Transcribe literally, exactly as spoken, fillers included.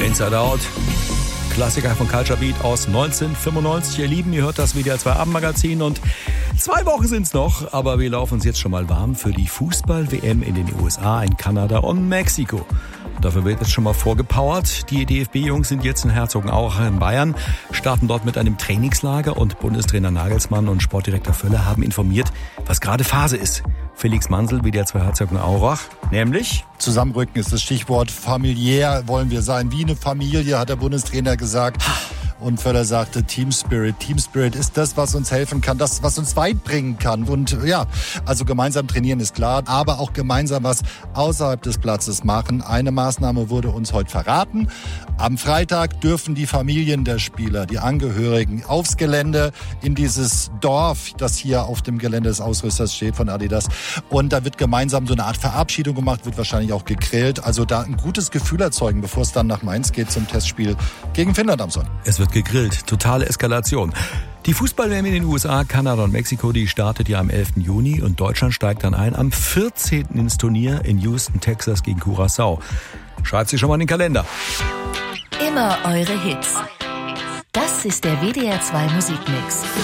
Inside Out. Klassiker von Culture Beat aus neunzehnhundertfünfundneunzig. Ihr Lieben, ihr hört das W D R zwei Abendmagazin und zwei Wochen sind's noch, aber wir laufen uns jetzt schon mal warm für die Fußball-W M in den U S A, in Kanada und Mexiko. Dafür wird jetzt schon mal vorgepowert. Die D F B-Jungs sind jetzt in Herzogenaurach in Bayern, starten dort mit einem Trainingslager und Bundestrainer Nagelsmann und Sportdirektor Völler haben informiert, was gerade Phase ist. Felix Mansel, W D R zwei Herzogenaurach, nämlich... Zusammenrücken ist das Stichwort. Familiär wollen wir sein, wie eine Familie, hat der Bundestrainer gesagt. Und Völler sagte, Team Spirit. Team Spirit ist das, was uns helfen kann, das, was uns weit bringen kann. Und ja, also gemeinsam trainieren ist klar, aber auch gemeinsam was außerhalb des Platzes machen. Eine Maßnahme wurde uns heute verraten. Am Freitag dürfen die Familien der Spieler, die Angehörigen, aufs Gelände in dieses Dorf, das hier auf dem Gelände des Ausrüsters steht von Adidas. Und da wird gemeinsam so eine Art Verabschiedung gemacht, wird wahrscheinlich auch gegrillt. Also da ein gutes Gefühl erzeugen, bevor es dann nach Mainz geht zum Testspiel gegen Finnland am Sonntag. Es wird gegrillt. Totale Eskalation. Die Fußball-W M in den U S A, Kanada und Mexiko, die startet ja am elften Juni und Deutschland steigt dann ein am vierzehnten ins Turnier in Houston, Texas gegen Curaçao. Schreibt sie schon mal in den Kalender. Immer eure Hits. Das ist der W D R zwei Musikmix.